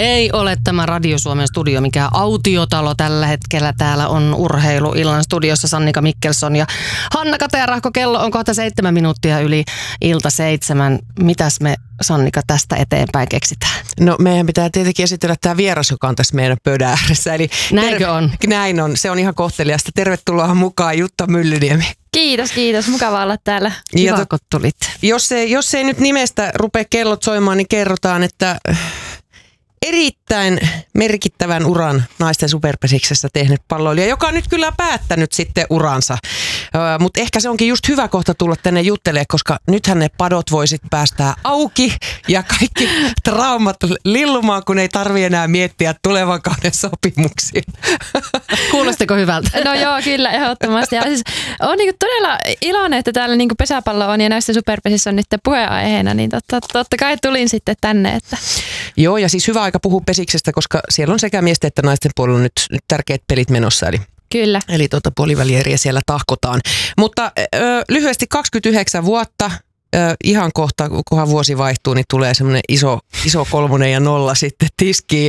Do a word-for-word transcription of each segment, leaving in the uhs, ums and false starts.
Ei ole tämä Radio Suomen studio mikään autiotalo tällä hetkellä. Täällä on Urheiluillan studiossa Sannika Mikkelson ja Hanna Katerahko. Kello on kohta seitsemän minuuttia yli ilta seitsemän. Mitäs me, Sannika, tästä eteenpäin keksitään? No meidän pitää tietenkin esitellä tämä vieras, joka on tässä meidän pöydän ääressä. Eli Näinkö on? Näin on. Se on ihan kohteliasta. Tervetuloa mukaan, Jutta Myllyniemi. Kiitos, kiitos. Mukava olla täällä. Kiva, kun tulit. Jos ei, jos ei nyt nimestä rupea kellot soimaan, niin kerrotaan, että erittäin merkittävän uran naisten superpesiksessä tehnyt palloilija, joka on nyt kyllä päättänyt sitten uransa. Ö, mutta ehkä se onkin just hyvä kohta tulla tänne juttelemaan, koska nythän ne padot voisit päästää auki ja kaikki traumat lillumaan, kun ei tarvitse enää miettiä tulevan kauden sopimuksia. Kuulostiko hyvältä? No joo, kyllä, ehdottomasti. Ja siis on niinku todella iloinen, että täällä niinku pesäpallo on ja naisten superpesissä on nyt puheenaiheena, niin totta, totta kai tulin sitten tänne. Että. Joo, ja siis hyvä aika puhua pesiksestä, koska siellä on sekä miesten että naisten puolella nyt, nyt tärkeät pelit menossa. Eli, Kyllä. Eli tuota puolivälieriä siellä tahkotaan. Mutta ö, lyhyesti kaksikymmentäyhdeksän vuotta, ö, ihan kohta, kunhan vuosi vaihtuu, niin tulee semmoinen iso, iso kolmonen ja nolla sitten tiskiin.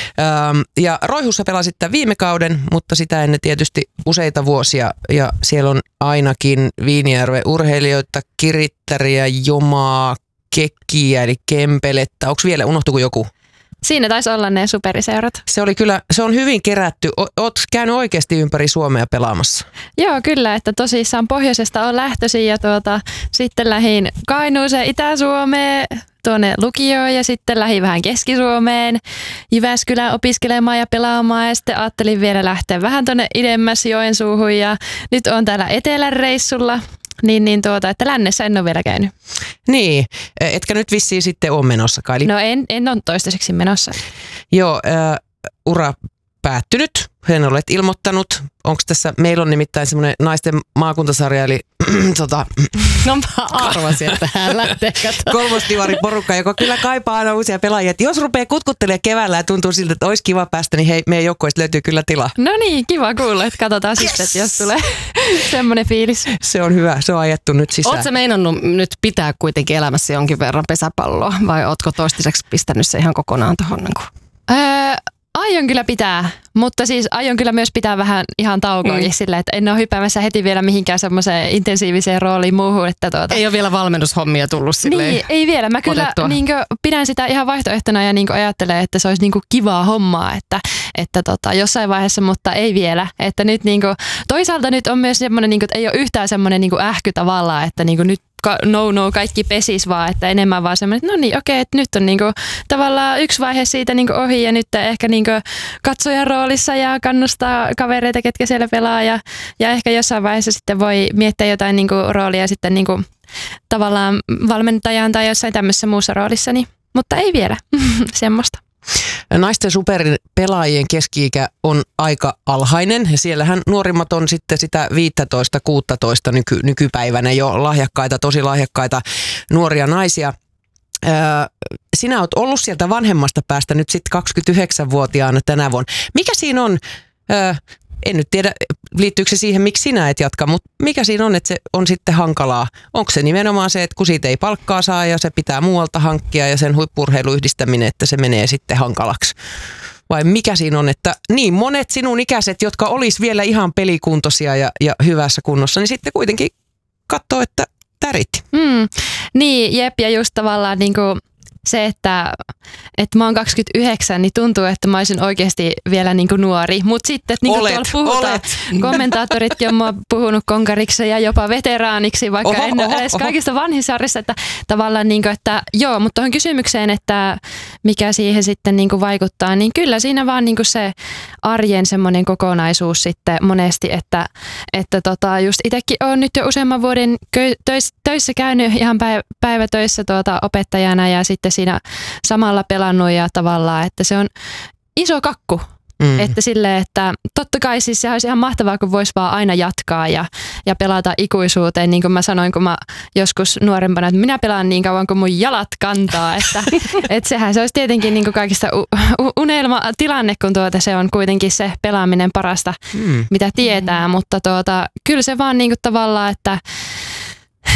Ö, ja Roihussa pelasit tämän viime kauden, mutta sitä ennen tietysti useita vuosia. Ja siellä on ainakin Viinijärven urheilijoita, Kirittäriä, Jomaa, Kekkiä eli Kempelettä. Onko vielä, unohtuiko joku? Siinä taisi olla ne superiseurat. Se oli kyllä, se on hyvin kerätty. Oot käynyt oikeasti ympäri Suomea pelaamassa. Joo, kyllä, että tosissaan pohjoisesta on lähtöisin ja tuota, sitten lähdin Kainuuseen, Itä-Suomeen, tuonne lukioon ja sitten lähdin vähän Keski-Suomeen, Jyväskylään opiskelemaan ja pelaamaan ja sitten ajattelin vielä lähteä vähän tuonne idemmäs Joensuuhun ja nyt on täällä etelän reissulla. Niin, niin tuota, että lännessä en ole vielä käynyt. Niin, etkä nyt vissiin sitten ole menossa, Kaili? No en, en ole toistaiseksi menossa. Joo, äh, ura päättynyt. Hän olet ilmoittanut. Onko tässä, meillä on nimittäin semmoinen naisten maakuntasarja, eli tota, no mä arvasin, että hän lähtee kolmosdivari-porukka, joka kyllä kaipaa aina uusia pelaajia. Et jos rupeaa kutkuttelemaan keväällä ja tuntuu siltä, että olisi kiva päästä, niin hei, meidän joukkueesta löytyy kyllä tilaa. No niin, kiva kuulla, että katsotaan yes. sitten, että jos tulee semmoinen fiilis. Se on hyvä, se on ajettu nyt sisään. Oletko meinannut nyt pitää kuitenkin elämässä jonkin verran pesäpalloa vai ootko toistaiseksi pistänyt se ihan kokonaan tuohon? Öö, aion kyllä pitää, mutta siis aion kyllä myös pitää vähän ihan taukoakin mm. silleen, että en ole hyppäämässä heti vielä mihinkään semmoiseen intensiiviseen rooliin muuhun. Että tuota. Ei ole vielä valmennushommia tullut silleen. Niin, ei vielä. Mä kyllä niinkö, pidän sitä ihan vaihtoehtona ja niinkö ajattelen, että se olisi niinkö kivaa hommaa, että, että tota, jossain vaiheessa, mutta ei vielä. Että nyt niinkö, toisaalta nyt on myös semmoinen, niinkö, että ei ole yhtään semmoinen niinkö ähky tavallaan, että niinkö nyt no no kaikki pesis vaan, että enemmän vaan semmoinen, että no niin okei, että nyt on niinku tavallaan yksi vaihe siitä niinku ohi ja nyt ehkä niinku katsojan roolissa ja kannustaa kavereita, ketkä siellä pelaa ja, ja ehkä jossain vaiheessa sitten voi miettiä jotain niinku roolia sitten niinku tavallaan valmentajan tai jossain tämmöisessä muussa roolissa, niin, mutta ei vielä semmoista. Naisten superpelaajien keski-ikä on aika alhainen ja siellähän nuorimmat on sitten sitä viisitoista kuusitoista nyky, nykypäivänä jo lahjakkaita, tosi lahjakkaita nuoria naisia. Öö, sinä oot ollut sieltä vanhemmasta päästä nyt sitten kaksikymmentäyhdeksänvuotiaana tänä vuonna. Mikä siinä on, öö, en nyt tiedä liittyykö se siihen, miksi sinä et jatka, mutta mikä siinä on, että se on sitten hankalaa? Onko se nimenomaan se, että kun siitä ei palkkaa saa ja se pitää muualta hankkia ja sen huippu-urheilun yhdistäminen, että se menee sitten hankalaksi? Vai mikä siinä on, että niin monet sinun ikäiset, jotka olisi vielä ihan pelikuntoisia ja, ja hyvässä kunnossa, niin sitten kuitenkin katsoo, että täritti. Mm, niin, jep, ja just tavallaan niin kuin se, että, että mä oon kaksikymmentäyhdeksän, niin tuntuu, että mä olisin oikeasti vielä niin kuin nuori. Mutta sitten, että niin kuin olet, tuolla puhutaan, olet. Kommentaattoritkin on mua puhunut konkariksi ja jopa veteraaniksi, vaikka oho, en ole edes oho. kaikista vanhinsarjissa. Että tavallaan, niin kuin, että joo, mutta tuohon kysymykseen, että mikä siihen sitten niin kuin vaikuttaa, niin kyllä siinä vaan niin kuin se arjen semmoinen kokonaisuus sitten monesti, että, että tota, just itsekin olen nyt jo useamman vuoden töissä, töissä käynyt ihan päivätöissä tuota, opettajana ja sitten siinä samalla pelannut ja tavallaan, että se on iso kakku. Mm. Että silleen, että totta kai siis se olisi ihan mahtavaa, kun voisi vaan aina jatkaa ja, ja pelata ikuisuuteen. Niin kuin mä sanoin, kun mä joskus nuorempana, että minä pelaan niin kauan kuin mun jalat kantaa. Että että sehän se olisi tietenkin niin kuin kaikista u- unelmatilanne, kun tuota se on kuitenkin se pelaaminen parasta, mm. mitä tietää. Mm. Mutta tuota, kyllä se vaan niin kuin tavallaan, että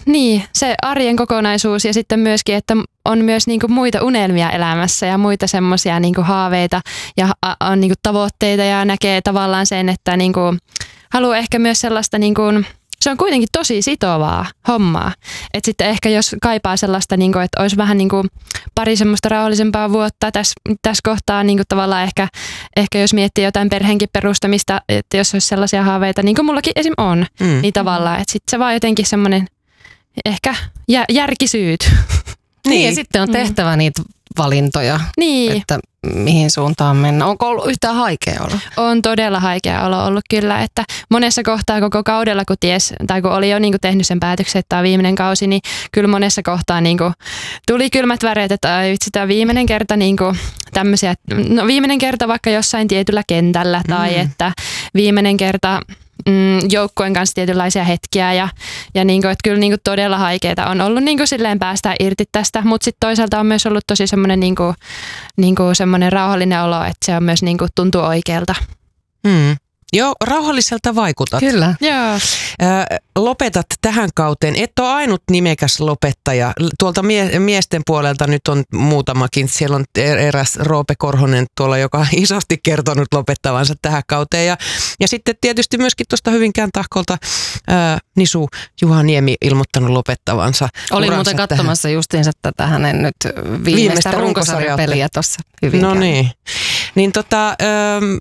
Niin, se arjen kokonaisuus ja sitten myöskin, että on myös niinku muita unelmia elämässä ja muita semmoisia niinku haaveita ja on niinku tavoitteita ja näkee tavallaan sen, että niinku haluaa ehkä myös sellaista, niinku, se on kuitenkin tosi sitovaa hommaa. Että sitten ehkä jos kaipaa sellaista, niinku, että olisi vähän niinku pari semmoista rauhallisempaa vuotta tässä täs kohtaa niinku tavallaan ehkä, ehkä jos miettii jotain perheenkin perustamista, että jos olisi sellaisia haaveita, niin kuin mullakin esim. On, mm. niin tavallaan, että sitten se vaan jotenkin semmoinen ehkä jär, järkisyyt. Niin, niin, ja sitten on tehtävä mm. niitä valintoja, niin. että mihin suuntaan mennä. Onko ollut yhtään haikea olo? On todella haikea olo ollut kyllä, että monessa kohtaa koko kaudella, kun ties, tai kun oli jo niin kuin tehnyt sen päätöksen, että tämä on viimeinen kausi, niin kyllä monessa kohtaa niin kuin tuli kylmät väreet, että ai vitsi, tämä viimeinen kerta niin kuin tämmöisiä, no viimeinen kerta vaikka jossain tietyllä kentällä, tai mm. että viimeinen kerta Mm, joukkueen kanssa tietynlaisia hetkiä ja, ja niinku, että kyllä niinku todella haikeeta on ollut niinku silleen päästä irti tästä, mutta sitten toisaalta on myös ollut tosi semmoinen niinku, niinku semmoinen rauhallinen olo, että se on myös niinku tuntuu oikealta. Mm. Joo, rauhalliselta vaikutat. Kyllä. Joo. Ö, lopetat tähän kauteen. Et ole ainut nimekäs lopettaja. Tuolta mie- miesten puolelta nyt on muutamakin. Siellä on eräs Roope Korhonen tuolla, joka on isosti kertonut lopettavansa tähän kauteen. Ja, ja sitten tietysti myöskin tuosta Hyvinkään Tahkolta ö, Nisu Juha Niemi ilmoittanut lopettavansa. Olin muuten katsomassa tähän. Justiinsa tätä hänen nyt viimeistä, viimeistä runkosarjapeliä tuossa Hyvinkään. No niin. Niin tota, ö,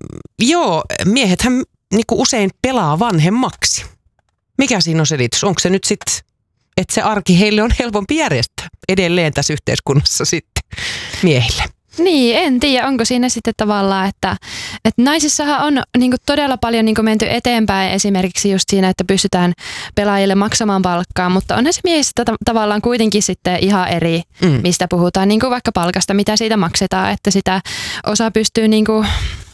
joo, miehethän niinku usein pelaa vanhemmaksi. Mikä siinä on selitys? Onko se nyt sitten, että se arki heille on helpompi järjestää edelleen tässä yhteiskunnassa sitten miehille? Niin, en tiedä, onko siinä sitten tavallaan, että, että naisissahan on niin kuin todella paljon niin kuin menty eteenpäin esimerkiksi just siinä, että pystytään pelaajille maksamaan palkkaa, mutta onhan se miehissä ta- tavallaan kuitenkin sitten ihan eri, mm. mistä puhutaan, niin kuin vaikka palkasta, mitä siitä maksetaan, että sitä osa pystyy niin kuin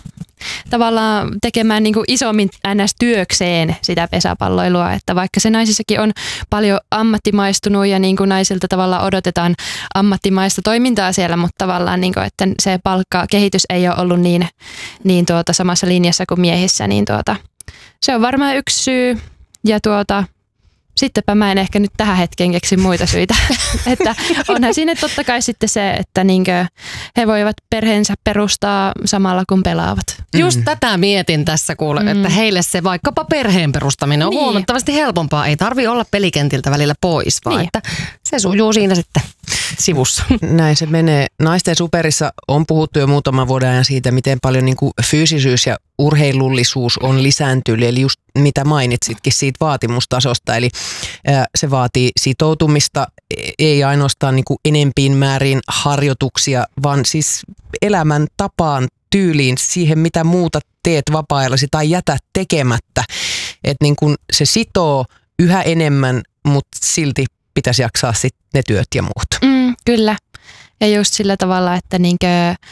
tavallaan tekemään niin kuin isommin ns. Työkseen sitä pesäpalloilua, että vaikka se naisissakin on paljon ammattimaistunut ja niin kuin naisilta tavallaan odotetaan ammattimaista toimintaa siellä, mutta tavallaan niin kuin, että se palkkakehitys ei ole ollut niin, niin tuota samassa linjassa kuin miehissä, niin tuota, se on varmaan yksi syy ja tuota sittenpä mä en ehkä nyt tähän hetkeen keksi muita syitä. Että onhan siinä totta kai sitten se, että niinkö he voivat perheensä perustaa samalla kun pelaavat. Just mm. tätä mietin tässä kuule, mm. että heille se vaikkapa perheen perustaminen on niin. huomattavasti helpompaa. Ei tarvitse olla pelikentiltä välillä pois, vaan niin. että se sujuu siinä sitten sivussa. Näin se menee. Naisten superissa on puhuttu jo muutaman vuoden ajan siitä, miten paljon niin kuin fyysisyys ja urheilullisuus on lisääntynyt. Eli just mitä mainitsitkin siitä vaatimustasosta. Eli ää, se vaatii sitoutumista, ei ainoastaan niin kuin enempiin määrin harjoituksia, vaan siis elämäntapaan, tyyliin, siihen mitä muuta teet vapaa-ajallasi tai jätät tekemättä. Että niin kuin se sitoo yhä enemmän, mutta silti pitäisi jaksaa sit ne työt ja muut. Mm, kyllä. Ja just sillä tavalla, että niinkö,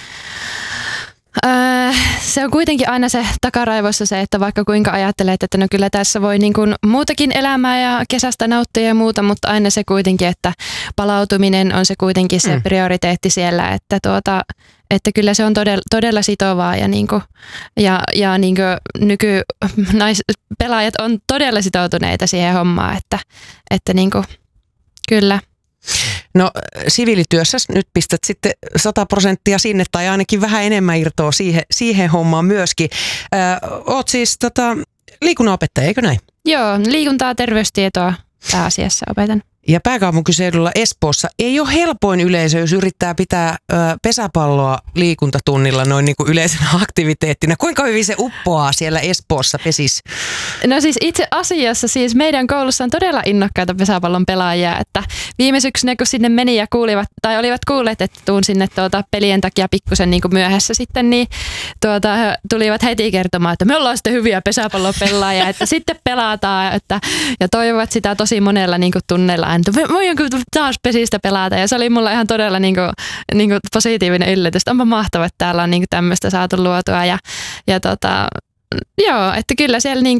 ää, se on kuitenkin aina se takaraivossa se, että vaikka kuinka ajattelet, että no kyllä tässä voi niin kuin muutakin elämää ja kesästä nauttia ja muuta, mutta aina se kuitenkin, että palautuminen on se kuitenkin se mm. prioriteetti siellä, että tuota, että kyllä se on todella, todella sitovaa ja, niinku, ja, ja niinku nykypelaajat on todella sitoutuneita siihen hommaan, että, että niinku, kyllä. No siviilityössä nyt pistät sitten sata prosenttia sinne tai ainakin vähän enemmän irtoa siihen, siihen hommaan myöskin. Ö, oot siis tota, liikunnanopettaja, eikö näin? Joo, liikuntaa, terveystietoa pääasiassa opetan. Ja pääkaupunkiseudulla Espoossa ei ole helpoin yleisö, jos yrittää pitää ö, pesäpalloa liikuntatunnilla noin niin kuin yleisenä aktiviteettina. Kuinka hyvin se uppoaa siellä Espoossa pesis? No siis itse asiassa siis meidän koulussa on todella innokkaita pesäpallon pelaajia, että viime syksynä kun sinne meni ja kuulivat, tai olivat kuulleet, että tuun sinne tuota pelien takia pikkusen niin kuin myöhässä sitten, niin tuota, tulivat heti kertomaan, että me ollaan sitten hyviä pesäpallon pelaajia, että sitten pelataan, että, ja toivovat sitä tosi monella niin kuin tunnella. Voinko taas pesistä pelata? Ja se oli mulla ihan todella niinku, niinku positiivinen yllätys. Onpa mahtavaa, että täällä on niinku tämmöistä saatu luotua. Ja, ja tota, joo, että kyllä siellä niinku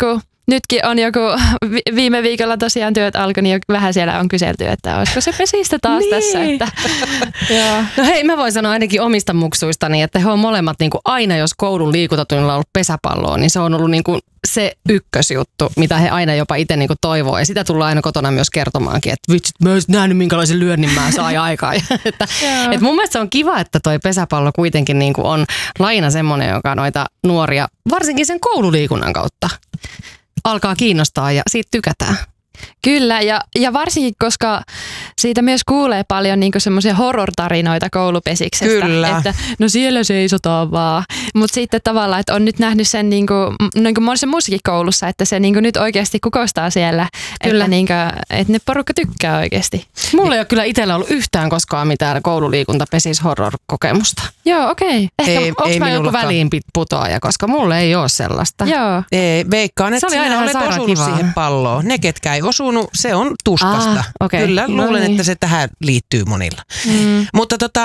nytkin on joku, viime viikolla tosiaan työt alkoi, niin vähän siellä on kyselty, että olisiko se pesistä taas niin. tässä. Että, joo. No hei, mä voin sanoa ainakin omista muksuistani, että he on molemmat niin kuin aina, jos koulun liikuntatunnilla on ollut pesäpalloa, niin se on ollut niin kuin se ykkösjuttu, mitä he aina jopa itse niin kuin toivoo. Ja sitä tullaan aina kotona myös kertomaankin, että vitsit, mä olisin nähnyt minkälaisen lyönnin mä sai aikaan. että, et mun mielestä se on kiva, että toi pesäpallo kuitenkin niin kuin on laina semmoinen, joka noita nuoria, varsinkin sen koululiikunnan kautta, alkaa kiinnostaa ja siitä tykätään. Kyllä, ja, ja varsinkin, koska siitä myös kuulee paljon niinku semmoisia horror-tarinoita koulupesiksestä. Kyllä. Että no siellä seisotaan vaan. Mutta sitten tavallaan, että on nyt nähnyt sen niinku, niinku monessa muussakin koulussa, että se niinku nyt oikeasti kukoistaa siellä. Kyllä. Että, niinku, että ne porukka tykkää oikeasti. Mulla ei ole kyllä itsellä ollut yhtään koskaan mitään koululiikuntapesis horror-kokemusta. Joo, okei. Ehkä Ei- onko ei mä joku minullakaan. väliinputoaja, koska mulla ei ole sellaista. Joo. Ei, veikkaan, Se että oli sinä aina ihan olet sairaan osunut kivaa. siihen palloon. Ne, ketkä ei osunut, se on tuskasta. Ah, okei. Kyllä, No luulen, niin. että se tähän liittyy monilla. Mm. Mutta tota,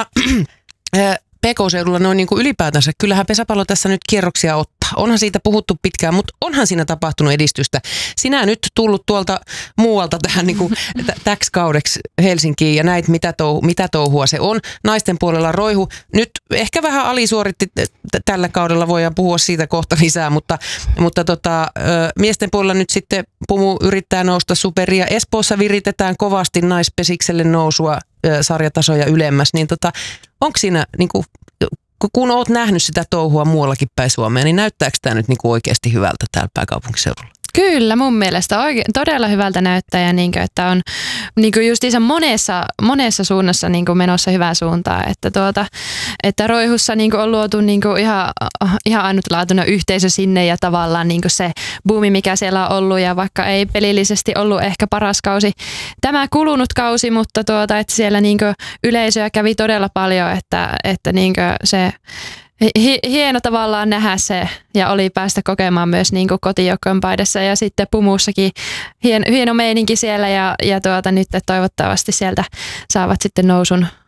P K-seudulla noin niin kuin ylipäätänsä, kyllähän pesäpallo tässä nyt kierroksia ottaa. Onhan siitä puhuttu pitkään, mutta onhan siinä tapahtunut edistystä. Sinä nyt tullut tuolta muualta tähän niin kuin t- täksi kaudeksi Helsinkiin ja näit, mitä, touhu, mitä touhua se on. Naisten puolella roihu. Nyt ehkä vähän alisuoritti t- tällä kaudella, voidaan puhua siitä kohta lisää, mutta, mutta tota, ö, miesten puolella nyt sitten Pumu yrittää nousta superia. Espoossa viritetään kovasti naispesikselle nousua ö, sarjatasoja ylemmäs, niin tota, onko siinä, niin kuin, kun olet nähnyt sitä touhua muuallakin päin Suomea, niin näyttääkö tämä nyt niin kuin oikeasti hyvältä täällä pääkaupunkiseudulla? Kyllä, mun mielestä oikein, todella hyvältä näyttää ja niin kuin, että on niin kuin justiinsa monessa, monessa suunnassa niin kuin menossa hyvää suuntaa. Että, tuota, että Roihussa niin kuin on luotu niin kuin ihan, ihan ainutlaatuinen yhteisö sinne ja tavallaan niin kuin se buumi, mikä siellä on ollut ja vaikka ei pelillisesti ollut ehkä paras kausi tämä kulunut kausi, mutta tuota, että siellä niin kuin yleisöä kävi todella paljon, että, että niin kuin se hieno tavallaan nähdä se ja oli päästä kokemaan myös niin kuin kotijoukkojen paidassa ja sitten Pumussakin hieno, hieno meininki siellä ja, ja tuota, nyt toivottavasti sieltä saavat sitten nousun,